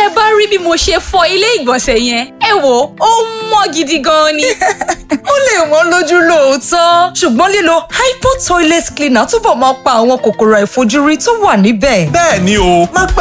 ẹ bá rí bí mo ṣe fọ ilé ìgbọ̀nsẹ̀ yẹn, ẹ wò ó mọ́ gidi gan ni. ó lè wọ́n lójú lóòótọ́, ṣùgbọ́n lílo hypo toilet cleaner túbọ̀ máa pa àwọn kòkòrò àìfojúrí tó wà níbẹ̀. bẹ́ẹ̀ ni o, má gbà